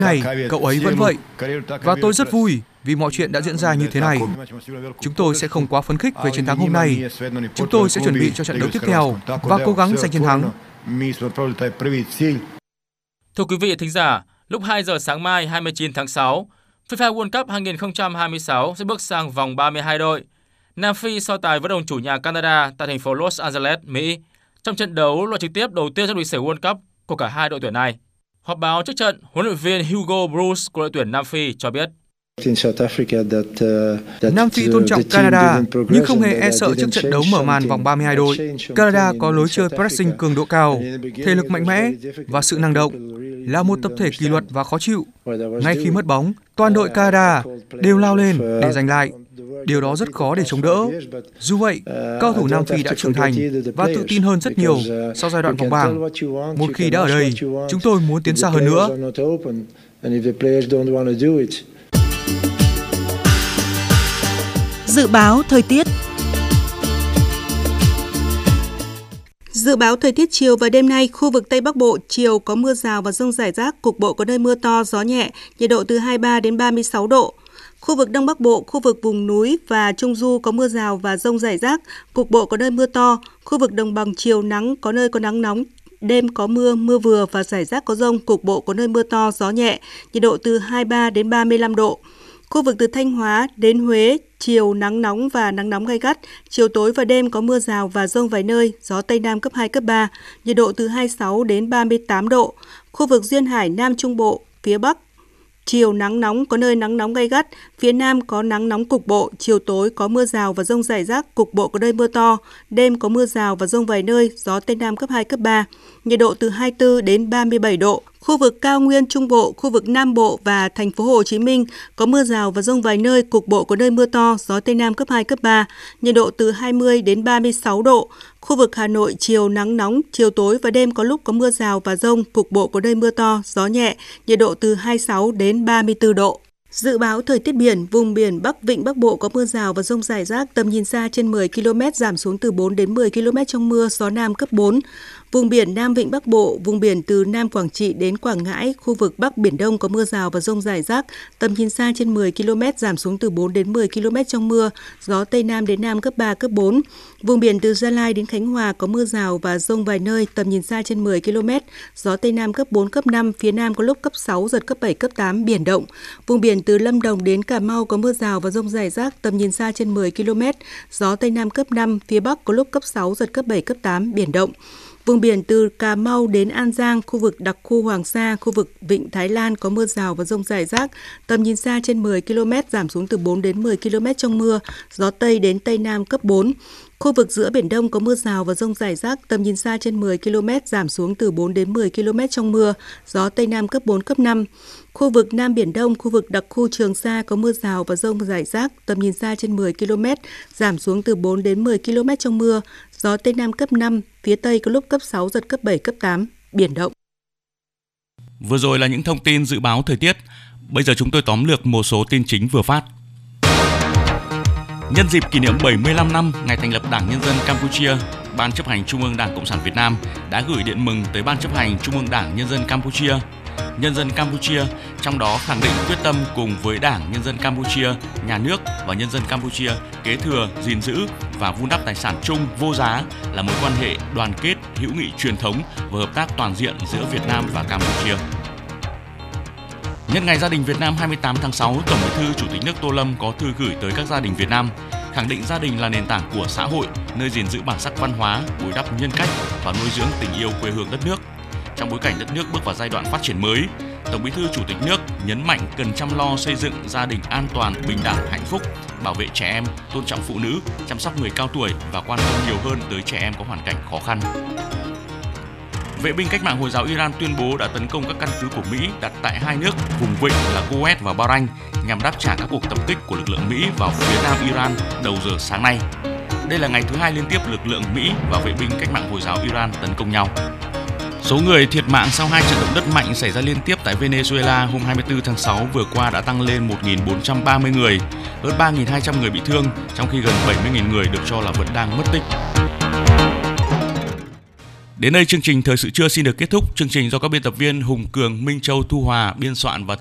này, cậu ấy vẫn vậy. Và tôi rất vui vì mọi chuyện đã diễn ra như thế này. Chúng tôi sẽ không quá phấn khích về chiến thắng hôm nay. Chúng tôi sẽ chuẩn bị cho trận đấu tiếp theo và cố gắng giành chiến thắng. Thưa quý vị thính giả, lúc 2 giờ sáng mai 29 tháng 6, FIFA World Cup 2026 sẽ bước sang vòng 32 đội. Nam Phi so tài với đồng chủ nhà Canada tại thành phố Los Angeles, Mỹ, trong trận đấu loại trực tiếp đầu tiên trong lịch sử World Cup của cả hai đội tuyển này. Họp báo trước trận, huấn luyện viên Hugo Broos của đội tuyển Nam Phi cho biết: Nam Phi tôn trọng Canada nhưng không hề e sợ trước trận đấu mở màn vòng 32 đội. Canada có lối chơi pressing cường độ cao, thể lực mạnh mẽ và sự năng động, là một tập thể kỷ luật và khó chịu. Ngay khi mất bóng, toàn đội Canada đều lao lên để giành lại. Điều đó rất khó để chống đỡ. Dù vậy, cao thủ Nam Phi đã trưởng thành và tự tin hơn rất nhiều sau giai đoạn vòng bảng. Một khi đã ở đây, chúng tôi muốn tiến xa hơn nữa. Dự báo thời tiết. Dự báo thời tiết chiều và đêm nay, khu vực Tây Bắc Bộ chiều có mưa rào và dông rải rác, cục bộ có nơi mưa to, gió nhẹ, nhiệt độ từ 23 đến 36 độ. Khu vực Đông Bắc Bộ, khu vực vùng núi và Trung Du có mưa rào và dông rải rác, cục bộ có nơi mưa to. Khu vực Đồng bằng chiều nắng, có nơi có nắng nóng, đêm có mưa, mưa vừa và rải rác có dông, cục bộ có nơi mưa to, gió nhẹ, nhiệt độ từ 23 đến 35 độ. Khu vực từ Thanh Hóa đến Huế, chiều nắng nóng và nắng nóng gay gắt, chiều tối và đêm có mưa rào và dông vài nơi, gió Tây Nam cấp 2, cấp 3, nhiệt độ từ 26 đến 38 độ. Khu vực Duyên Hải, Nam Trung Bộ, phía Bắc, chiều nắng nóng, có nơi nắng nóng gay gắt, phía Nam có nắng nóng cục bộ, chiều tối có mưa rào và dông rải rác, cục bộ có nơi mưa to, đêm có mưa rào và dông vài nơi, gió Tây Nam cấp 2, cấp 3, nhiệt độ từ 24 đến 37 độ. Khu vực Cao Nguyên Trung Bộ, khu vực Nam Bộ và thành phố Hồ Chí Minh có mưa rào và dông vài nơi, cục bộ có nơi mưa to, gió Tây Nam cấp 2, cấp 3, nhiệt độ từ 20 đến 36 độ. Khu vực Hà Nội chiều nắng nóng, chiều tối và đêm có lúc có mưa rào và dông, cục bộ có nơi mưa to, gió nhẹ, nhiệt độ từ 26 đến 34 độ. Dự báo thời tiết biển, vùng biển Bắc Vịnh Bắc Bộ có mưa rào và dông rải rác, tầm nhìn xa trên 10 km, giảm xuống từ 4 đến 10 km trong mưa, gió Nam cấp 4. Vùng biển Nam Vịnh Bắc Bộ, vùng biển từ Nam Quảng Trị đến Quảng Ngãi, khu vực Bắc Biển Đông có mưa rào và dông rải rác, tầm nhìn xa trên 10 km, giảm xuống từ 4 đến 10 km trong mưa, gió Tây Nam đến Nam cấp 3, cấp 4. Vùng biển từ Gia Lai đến Khánh Hòa có mưa rào và dông vài nơi, tầm nhìn xa trên 10 km, gió Tây Nam cấp 4, cấp 5, phía Nam có lúc cấp 6, giật cấp 7, cấp 8, biển động. Vùng biển từ Lâm Đồng đến Cà Mau có mưa rào và dông rải rác, tầm nhìn xa trên 10 km, gió Tây Nam cấp 5, phía Bắc có lúc cấp 6, giật cấp 7, cấp 8, biển động. Vùng biển từ Cà Mau đến An Giang, khu vực đặc khu Hoàng Sa, khu vực Vịnh Thái Lan có mưa rào và dông rải rác, tầm nhìn xa trên 10 km, giảm xuống từ 4 đến 10 km trong mưa, gió Tây đến Tây Nam cấp 4. Khu vực giữa Biển Đông có mưa rào và dông rải rác, tầm nhìn xa trên 10 km, giảm xuống từ 4 đến 10 km trong mưa, gió Tây Nam cấp 4, cấp 5. Khu vực Nam Biển Đông, khu vực đặc khu Trường Sa có mưa rào và dông rải rác, tầm nhìn xa trên 10 km, giảm xuống từ 4 đến 10 km trong mưa, gió Tây Nam cấp 5, phía Tây có lúc cấp 6, giật cấp 7, cấp 8, biển động. Vừa rồi là những thông tin dự báo thời tiết. Bây giờ chúng tôi tóm lược một số tin chính vừa phát. Nhân dịp kỷ niệm 75 năm ngày thành lập Đảng Nhân dân Campuchia, Ban chấp hành Trung ương Đảng Cộng sản Việt Nam đã gửi điện mừng tới Ban chấp hành Trung ương Đảng Nhân dân Campuchia. Nhân dân Campuchia trong đó khẳng định quyết tâm cùng với Đảng Nhân dân Campuchia, nhà nước và nhân dân Campuchia kế thừa, gìn giữ và vun đắp tài sản chung vô giá là mối quan hệ đoàn kết, hữu nghị truyền thống và hợp tác toàn diện giữa Việt Nam và Campuchia. Nhân ngày Gia đình Việt Nam 28 tháng 6, Tổng Bí thư Chủ tịch nước Tô Lâm có thư gửi tới các gia đình Việt Nam, khẳng định gia đình là nền tảng của xã hội, nơi gìn giữ bản sắc văn hóa, bồi đắp nhân cách và nuôi dưỡng tình yêu quê hương đất nước. Trong bối cảnh đất nước bước vào giai đoạn phát triển mới, Tổng Bí thư Chủ tịch nước nhấn mạnh cần chăm lo xây dựng gia đình an toàn, bình đẳng, hạnh phúc, bảo vệ trẻ em, tôn trọng phụ nữ, chăm sóc người cao tuổi và quan tâm nhiều hơn tới trẻ em có hoàn cảnh khó khăn. Vệ binh cách mạng Hồi giáo Iran tuyên bố đã tấn công các căn cứ của Mỹ đặt tại hai nước vùng vịnh là Kuwait và Bahrain nhằm đáp trả các cuộc tập kích của lực lượng Mỹ vào phía nam Iran đầu giờ sáng nay. Đây là ngày thứ hai liên tiếp lực lượng Mỹ và vệ binh cách mạng Hồi giáo Iran tấn công nhau. Số người thiệt mạng sau hai trận động đất mạnh xảy ra liên tiếp tại Venezuela hôm 24 tháng 6 vừa qua đã tăng lên 1.430 người, hơn 3.200 người bị thương, trong khi gần 70.000 người được cho là vẫn đang mất tích. Đến đây chương trình Thời sự trưa xin được kết thúc. Chương trình do các biên tập viên Hùng Cường, Minh Châu, Thu Hòa biên soạn và